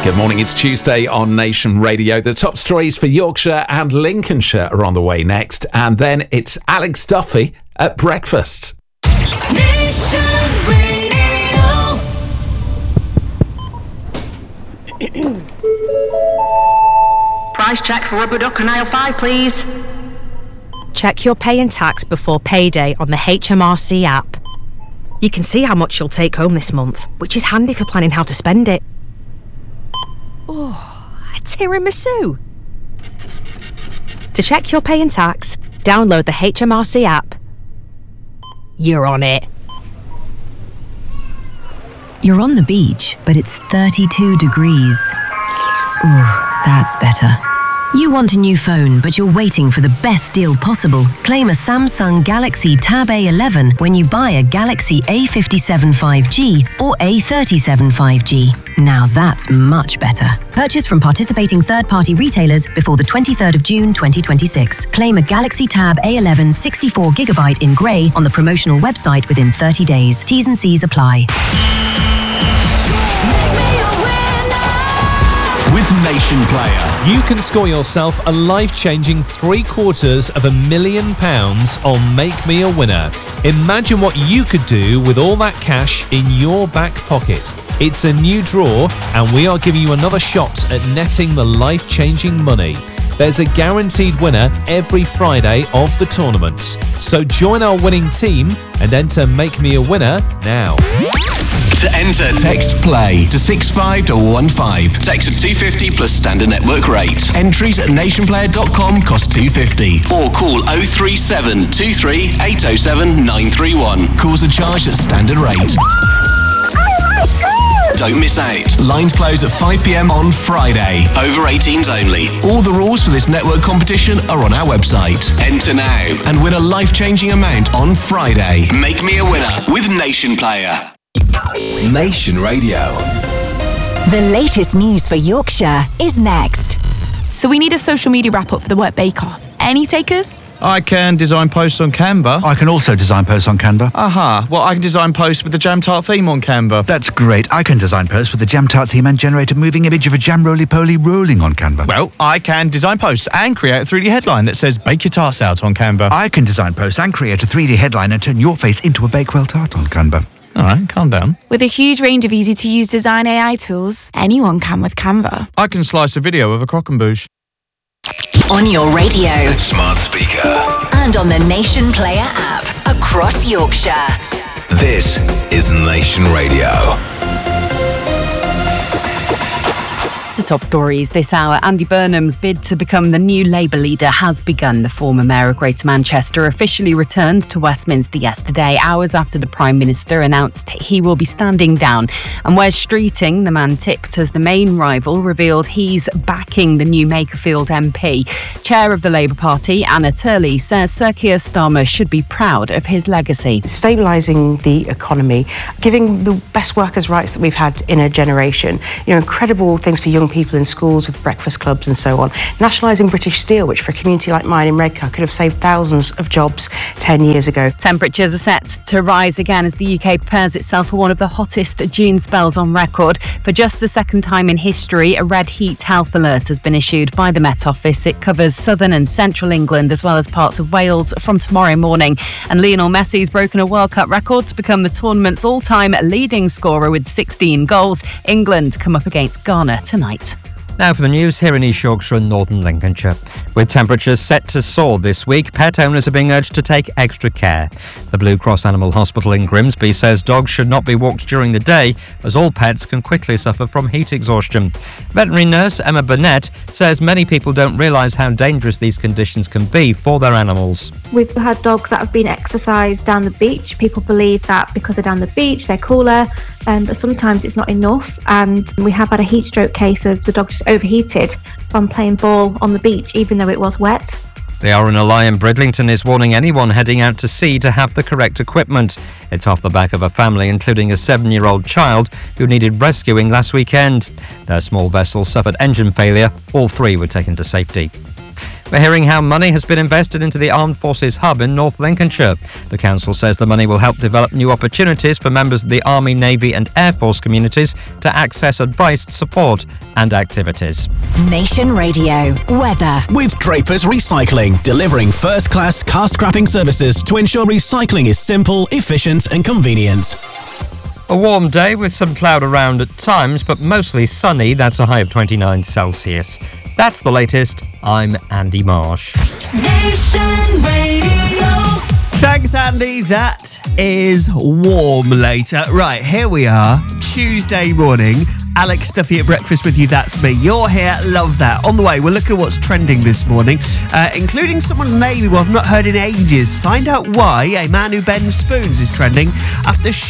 Good morning, it's Tuesday on Nation Radio. The top stories for Yorkshire and Lincolnshire are on the way next. And then it's Alex Duffy at breakfast. Nation Radio. Price check for rubber duck on aisle 5, please. Check your pay and tax before payday on the HMRC app. You can see how much you'll take home this month, which is handy for planning how to spend it. Oh, a tiramisu. To check your pay and tax, download the HMRC app. You're on it. You're on the beach, but it's 32 degrees. Ooh, that's better. You want a new phone, but you're waiting for the best deal possible. Claim a Samsung Galaxy Tab A11 when you buy a Galaxy A57 5G or A37 5G. Now that's much better. Purchase from participating third-party retailers before the 23rd of June 2026. Claim a Galaxy Tab A11 64GB in grey on the promotional website within 30 days. T's and C's apply. With Nation Player, you can score yourself a life-changing £750,000 on Make Me a Winner. Imagine what you could do with all that cash in your back pocket. It's a new draw, and we are giving you another shot at netting the life-changing money. There's a guaranteed winner every Friday of the tournaments. So join our winning team and enter Make Me a Winner now. To enter, text PLAY to 65215. Text at 250 plus standard network rate. Entries at nationplayer.com cost £2.50. Or call 037 23 807 931. Calls are charged at standard rate. Don't miss out. Lines close at 5 p.m. on Friday. Over 18s only. All the rules for this network competition are on our website. Enter now and win a life-changing amount on Friday. Make Me a Winner with Nation Player. Nation Radio. The latest news for Yorkshire is next. So we need a social media wrap-up for the Work Bake Off. Any takers? I can design posts on Canva. I can also design posts on Canva. Aha. Well, I can design posts with the Jam Tart theme on Canva. That's great. I can design posts with the Jam Tart theme and generate a moving image of a jam roly-poly rolling on Canva. Well, I can design posts and create a 3D headline that says Bake Your Tarts Out on Canva. I can design posts and create a 3D headline and turn your face into a Bakewell tart on Canva. All right, calm down. With a huge range of easy-to-use design AI tools, anyone can with Canva. I can slice a video of a croquembouche. On your radio. Smart speaker. And on the Nation Player app. Across Yorkshire. This is Nation Radio. The top stories this hour. Andy Burnham's bid to become the new Labour leader has begun. The former mayor of Greater Manchester officially returned to Westminster yesterday, hours after the Prime Minister announced he will be standing down. And Wes Streeting, the man tipped as the main rival, revealed he's backing the new Makerfield MP. Chair of the Labour Party, Anna Turley, says Sir Keir Starmer should be proud of his legacy. Stabilising the economy, giving the best workers' rights that we've had in a generation, incredible things for young people in schools with breakfast clubs and so on. Nationalising British Steel, which for a community like mine in Redcar could have saved thousands of jobs 10 years ago. Temperatures are set to rise again as the UK prepares itself for one of the hottest June spells on record. For just the second time in history, a red heat health alert has been issued by the Met Office. It covers southern and central England as well as parts of Wales from tomorrow morning. And Lionel Messi's broken a World Cup record to become the tournament's all-time leading scorer with 16 goals. England come up against Ghana tonight. Now for the news here in East Yorkshire and northern Lincolnshire. With temperatures set to soar this week, pet owners are being urged to take extra care. The Blue Cross Animal Hospital in Grimsby says dogs should not be walked during the day, as all pets can quickly suffer from heat exhaustion. Veterinary nurse Emma Burnett says many people don't realise how dangerous these conditions can be for their animals. We've had dogs that have been exercised down the beach. People believe that because they're down the beach, they're cooler, but sometimes it's not enough. And we have had a heat stroke case of the dog just overheated from playing ball on the beach, even though it was wet. The RNLI in Bridlington is warning anyone heading out to sea to have the correct equipment. It's off the back of a family, including a 7-year-old child who needed rescuing last weekend. Their small vessel suffered engine failure. All 3 were taken to safety. We're hearing how money has been invested into the Armed Forces Hub in North Lincolnshire. The council says the money will help develop new opportunities for members of the Army, Navy and Air Force communities to access advice, support and activities. Nation Radio weather. With Draper's Recycling, delivering first-class car scrapping services to ensure recycling is simple, efficient and convenient. A warm day with some cloud around at times, but mostly sunny. That's a high of 29 Celsius. That's the latest. I'm Andy Marsh. Nation Radio. Thanks, Andy. That is warm later. Right, here we are, Tuesday morning. Alex Duffy at breakfast with you, that's me. You're here, love that. On the way, we'll look at what's trending this morning, including someone maybe I've not heard in ages. Find out why a man who bends spoons is trending after